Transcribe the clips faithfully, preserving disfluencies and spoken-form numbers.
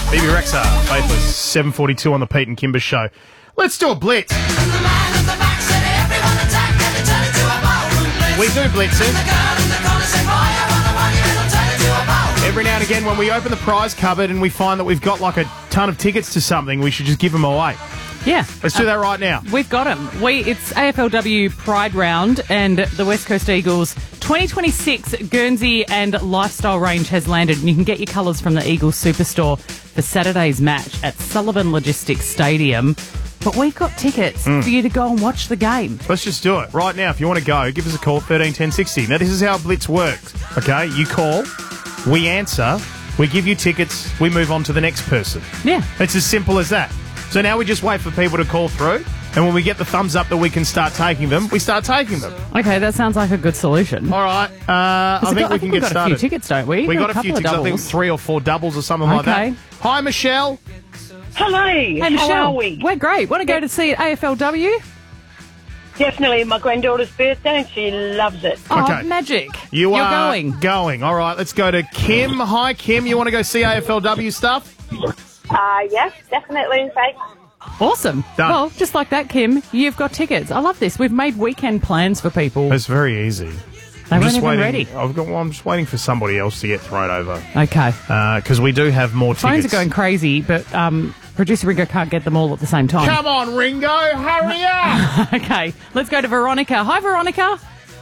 Phoebe Rexha, Faithless, seven forty-two on the Pete and Kimber Show. Let's do a blitz. We do blitzes. Every now and again when we open the prize cupboard and we find that we've got like a ton of tickets to something, we should just give them away. Yeah. Let's do that right now. We've got them. We, it's A F L W Pride Round and the West Coast Eagles twenty twenty-six Guernsey and Lifestyle range has landed, and you can get your colours from the Eagles Superstore for Saturday's match at Sullivan Logistics Stadium. But we've got tickets mm. for you to go and watch the game. Let's just do it right now. If you want to go, give us a call, thirteen ten sixty. Now, this is how Blitz works, okay? You call, we answer, we give you tickets, we move on to the next person. Yeah. It's as simple as that. So now we just wait for people to call through, and when we get the thumbs up that we can start taking them, we start taking them. Okay, that sounds like a good solution. All right. Uh, I think got, we I can think get we've got started. a few tickets, don't we? We got a a few couple of tickets. I think doubles. three or four doubles or something like Okay. that. Hi, Michelle. Hello. Hey, How Michelle. are we? We're great. Want to go to see A F L W? Definitely my granddaughter's birthday and she loves it. Oh, Okay. magic. You You're are going. Going. All right, let's go to Kim. Hi, Kim. You want to go see A F L W stuff? Uh, yes, definitely. In fact, Awesome. Done. Well, just like that, Kim, you've got tickets. I love this. We've made weekend plans for people. It's very easy. They I'm weren't just even waiting. ready. I've got. Well, I'm just waiting for somebody else to get thrown over Okay. because we do have more Phones tickets. are going crazy, but um, producer Ringo can't get them all at the same time. Come on, Ringo, hurry up! Okay, let's go to Veronica. Hi, Veronica.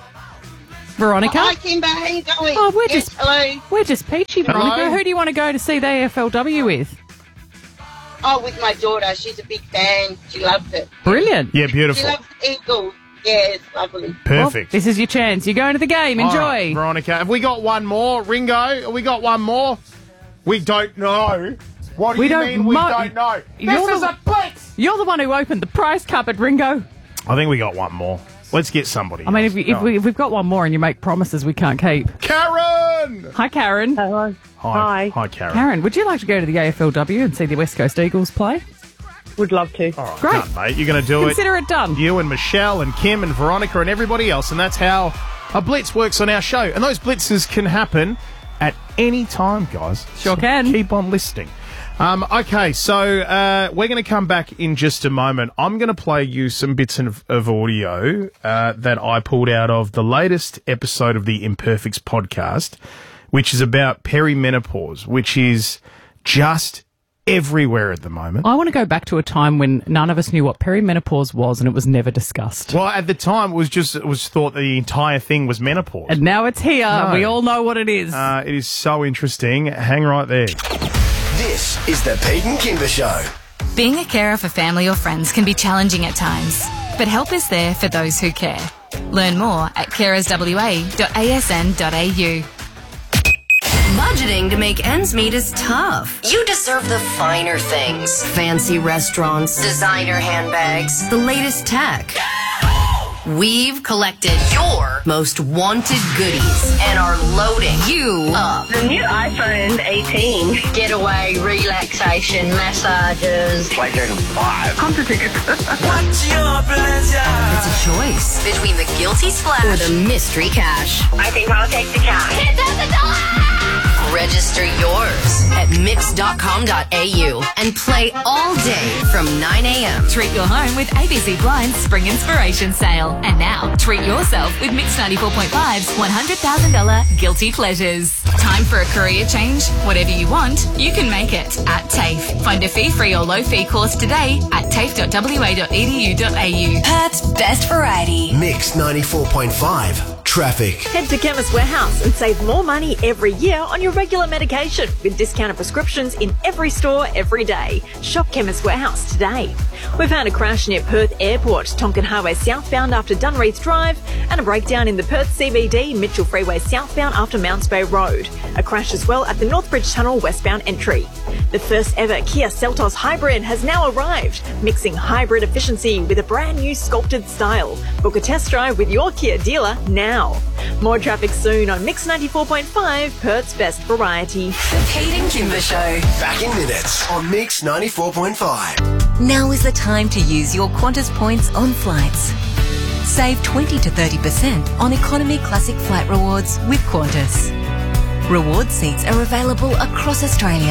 Veronica. Hi, Kimber. How you going? Oh, we're yes, just hello. We're just peachy, Veronica. Hello. Who do you want to go to see the A F L W with? Oh, with my daughter. She's a big fan. She loves it. Brilliant. Yeah, She beautiful, loves the Eagles. Yeah, it's lovely. perfect. Well, this is your chance. You're going to the game. All Enjoy. right, Veronica. Have we got one more, Ringo? Have we got one more? We don't know. What do We you don't mean we mo- don't know? You're This the- is a blitz. You're the one who opened the prize cupboard, Ringo. I think we got one more. Let's get somebody. I mean, else. if, we, if, Go we, on. if we've got one more and you make promises we can't keep. Karen. Hi, Karen. Hello. Hi, Hi. hi, Karen. Karen, would you like to go to the A F L W and see the West Coast Eagles play? Would love to. All right, Great. done, mate. You're going to do Consider it done. You and Michelle and Kim and Veronica and everybody else, and that's how a blitz works on our show. And those blitzes can happen at any time, guys. Sure So can. Keep on listening. Um, okay, so uh, we're going to come back in just a moment. I'm going to play you some bits of, of audio uh, that I pulled out of the latest episode of the Imperfects podcast, which is about perimenopause, which is just everywhere at the moment. I want to go back to a time when none of us knew what perimenopause was and it was never discussed. Well, at the time, it was just it was thought that the entire thing was menopause. And now it's here. No. We all know what it is. Uh, it is so interesting. Hang right there. This is the Pete and Kimber Show. Being a carer for family or friends can be challenging at times, but help is there for those who care. Learn more at carers w a dot a s n dot a u. Budgeting to make ends meet is tough. You deserve the finer things. Fancy restaurants, designer handbags, the latest tech. We've collected your most wanted goodies and are loading you up. the new iPhone eighteen. Getaway, relaxation, massages. PlayStation five. It's a choice between the guilty splash or the mystery cash. I think I'll take the cash. Hit the dollar! Register yours at mix dot com dot a u and play all day from nine a.m. Treat your home with A B C Blind's Spring Inspiration Sale. And now, treat yourself with Mix ninety-four point five's one hundred thousand dollars Guilty Pleasures. Time for a career change? Whatever you want, you can make it at TAFE. Find a fee-free or low-fee course today at tafe dot w a dot e d u dot a u. Perth's best variety. Mix ninety-four point five. Traffic. Head to Chemist Warehouse and save more money every year on your regular medication with discounted prescriptions in every store every day. Shop Chemist Warehouse today. We've had a crash near Perth Airport, Tonkin Highway southbound after Dunreath Drive, and a breakdown in the Perth C B D, Mitchell Freeway southbound after Mounts Bay Road. A crash as well at the Northbridge Tunnel westbound entry. The first ever Kia Seltos Hybrid has now arrived, mixing hybrid efficiency with a brand new sculpted style. Book a test drive with your Kia dealer now. More traffic soon on Mix ninety-four point five, Perth's best variety. The Pete and Kimber Show. Back in minutes on Mix ninety-four point five. Now is the time to use your Qantas points on flights. Save twenty to thirty percent on Economy Classic Flight Rewards with Qantas. Reward seats are available across Australia.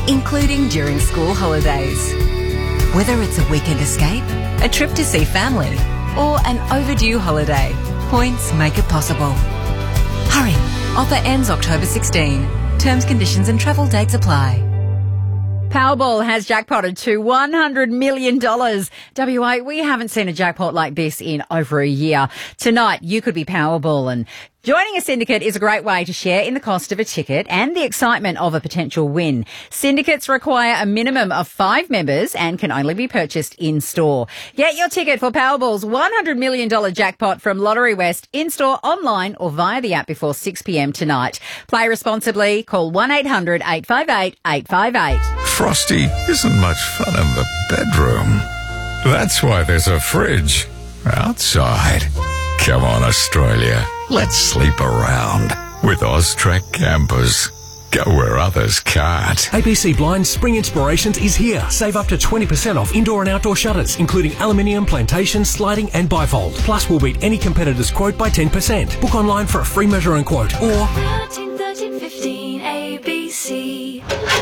including during school holidays. Whether it's a weekend escape, a trip to see family, or an overdue holiday, points make it possible. Hurry! Offer ends October sixteenth. Terms, conditions and travel dates apply. Powerball has jackpotted to one hundred million dollars. W A, we haven't seen a jackpot like this in over a year. Tonight, you could be Powerball, joining a syndicate is a great way to share in the cost of a ticket and the excitement of a potential win. Syndicates require a minimum of five members and can only be purchased in-store. Get your ticket for Powerball's one hundred million dollars jackpot from Lottery West in-store, online or via the app before six p.m. tonight. Play responsibly. Call one eight hundred eight five eight eight five eight. Frosty isn't much fun in the bedroom. That's why there's a fridge outside. Come on, Australia. Let's sleep around with Austrek campers. Go where others can't. A B C Blinds Spring Inspirations is here. Save up to twenty percent off indoor and outdoor shutters, including aluminium, plantation, sliding and bifold. Plus, we'll beat any competitor's quote by ten percent. Book online for a free measure and quote, or thirteen, thirteen, fifteen, A B C.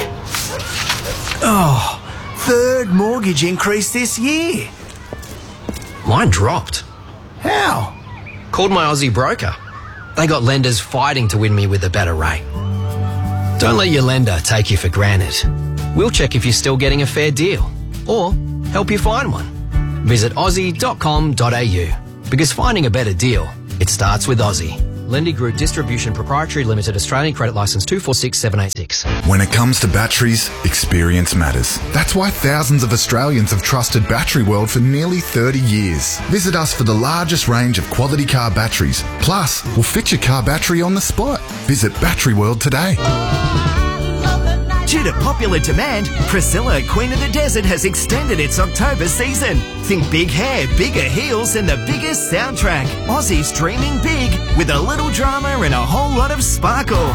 Oh, third mortgage increase this year. Mine dropped. How? Called my Aussie broker. They got lenders fighting to win me with a better rate. Don't let your lender take you for granted. We'll check if you're still getting a fair deal or help you find one. Visit aussie dot com dot a u because finding a better deal, it starts with Aussie. Lendy Group Distribution Proprietary Limited, Australian Credit Licence two four six seven eight six. When it comes to batteries, experience matters. That's why thousands of Australians have trusted Battery World for nearly thirty years. Visit us for the largest range of quality car batteries. Plus, we'll fit your car battery on the spot. Visit Battery World today. Due to popular demand, Priscilla, Queen of the Desert, has extended its October season. Think big hair, bigger heels, and the biggest soundtrack. Aussies dreaming big with a little drama and a whole lot of sparkle.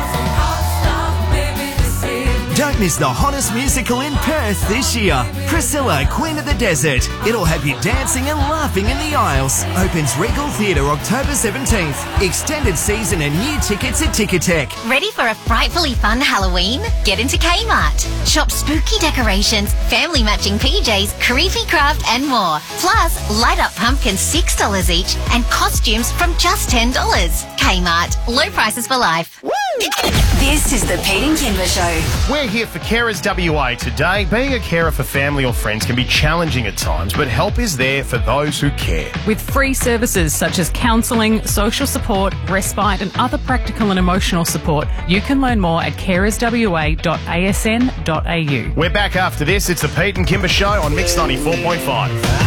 Don't miss the hottest musical in Perth this year. Priscilla, Queen of the Desert. It'll have you dancing and laughing in the aisles. Opens Regal Theatre October seventeenth. Extended season and new tickets at Ticketek. Ready for a frightfully fun Halloween? Get into Kmart. Shop spooky decorations, family matching P Js, creepy craft and more. Plus, light up pumpkins six dollars each and costumes from just ten dollars. Kmart. Low prices for life. Woo! This is the Pete and Kimber Show. We're here for Carers W A today. Being a carer for family or friends can be challenging at times, but help is there for those who care. With free services such as counselling, social support, respite and other practical and emotional support, you can learn more at carers w a dot a s n dot a u. We're back after this. It's the Pete and Kimber Show on Mix ninety-four point five.